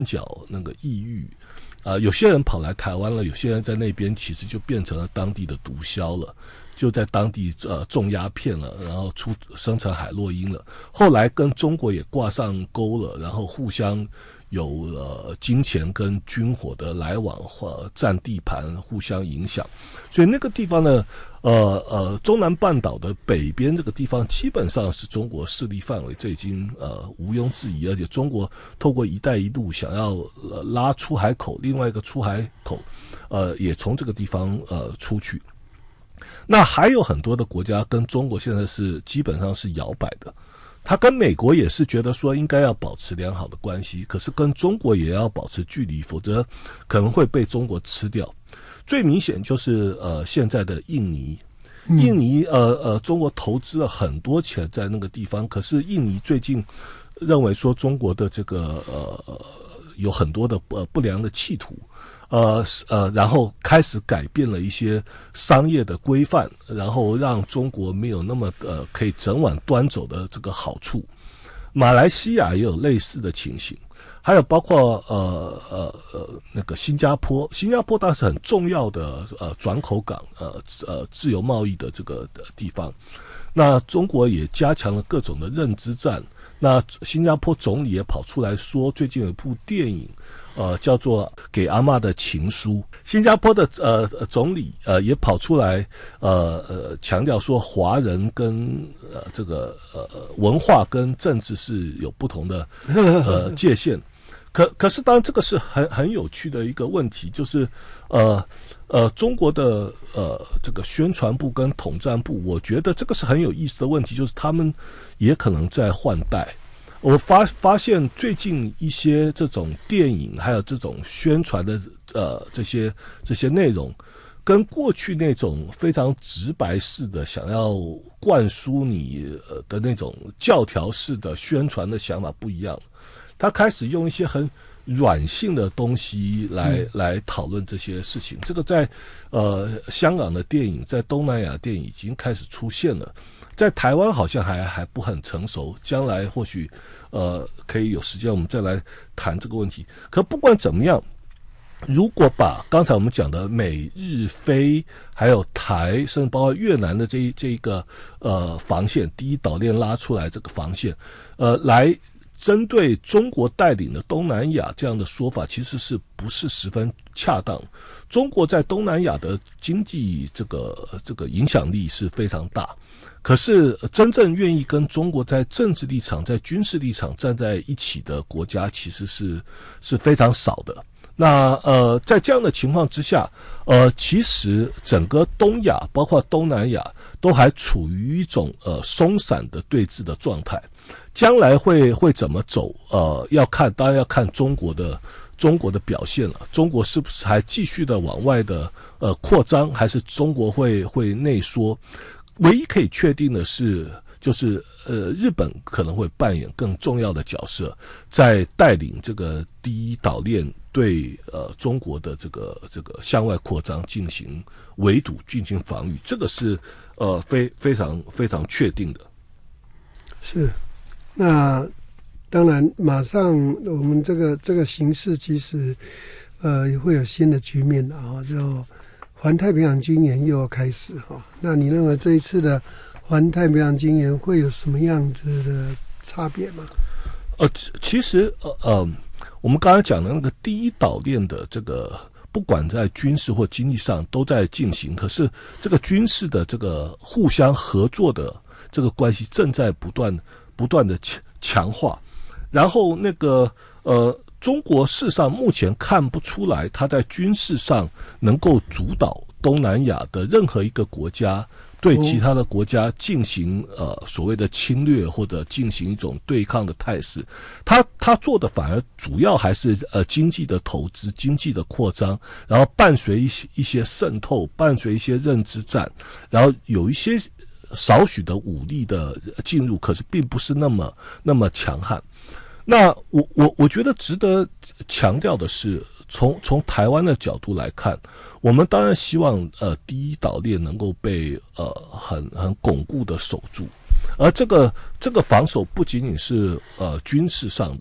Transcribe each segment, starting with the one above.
角那个异域，有些人跑来台湾了，有些人在那边其实就变成了当地的毒枭了，就在当地种鸦片了，然后生产海洛因了，后来跟中国也挂上钩了，然后互相有金钱跟军火的来往或占地盘，互相影响，所以那个地方呢，中南半岛的北边这个地方基本上是中国势力范围，这已经毋庸置疑，而且中国透过“一带一路”想要拉出海口，另外一个出海口，也从这个地方出去。那还有很多的国家跟中国现在是基本上是摇摆的。他跟美国也是觉得说应该要保持良好的关系，可是跟中国也要保持距离，否则可能会被中国吃掉。最明显就是现在的印尼，中国投资了很多钱在那个地方，可是印尼最近认为说中国的这个有很多的不良的企图。然后开始改变了一些商业的规范，然后让中国没有那么可以整碗端走的这个好处。马来西亚也有类似的情形，还有包括那个新加坡当然是很重要的转口港，自由贸易的这个地方。那中国也加强了各种的认知战。那新加坡总理也跑出来说，最近有一部电影。叫做《给阿嬷的情书》。新加坡的总理也跑出来强调说，华人跟这个文化跟政治是有不同的界限。可是当然这个是很有趣的一个问题，就是中国的这个宣传部跟统战部，我觉得这个是很有意思的问题，就是他们也可能在换代。我发现最近一些这种电影还有这种宣传的这些内容，跟过去那种非常直白式的想要灌输你的那种教条式的宣传的想法不一样。他开始用一些很软性的东西来讨论这些事情。这个在香港的电影，在东南亚电影已经开始出现了。在台湾好像还不很成熟，将来或许可以有时间我们再来谈这个问题。可不管怎么样，如果把刚才我们讲的美日菲还有台，甚至包括越南的这一个防线，第一岛链拉出来这个防线，来针对中国带领的东南亚这样的说法，其实是不是十分恰当？中国在东南亚的经济这个影响力是非常大，可是真正愿意跟中国在政治立场、在军事立场站在一起的国家，其实是非常少的。那在这样的情况之下，其实整个东亚包括东南亚都还处于一种松散的对峙的状态。将来会怎么走？当然要看中国的表现了。中国是不是还继续的往外的扩张，还是中国会内缩？唯一可以确定的是，就是日本可能会扮演更重要的角色，在带领这个第一岛链对中国的这个向外扩张进行围堵、进行防御，这个是非常非常确定的。 是，那当然马上我们这个形势其实也会有新的局面的啊，就环太平洋军演又要开始哈。那你认为这一次的环太平洋军演会有什么样子的差别吗？ 其实我们刚才讲的那个第一岛链的这个，不管在军事或经济上都在进行，可是这个军事的这个互相合作的这个关系正在不断的强化。然后那个中国事实上目前看不出来它在军事上能够主导东南亚的任何一个国家对其他的国家进行所谓的侵略或者进行一种对抗的态势。他做的反而主要还是经济的投资、经济的扩张，然后伴随一些渗透，伴随一些认知战，然后有一些少许的武力的进入，可是并不是那么强悍。那我觉得值得强调的是，从台湾的角度来看，我们当然希望第一岛链能够被很巩固的守住，而这个防守不仅仅是军事上的，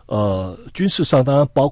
军事上当然包